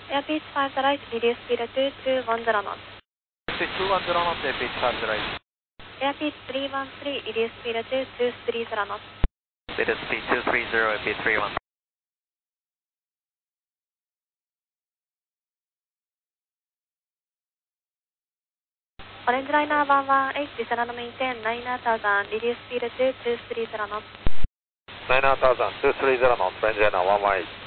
Airspeed 50 right, reduce speed to 210 knots. Speed 210 knots, airspeed 50 right. Airspeed 313, reduce speed to 230 knots. Reduce speed 230, airspeed 31. Orange liner 118, descend and maintain 9000, reduce speed to 230 knots. 9000, 230 knots, Orange liner 118.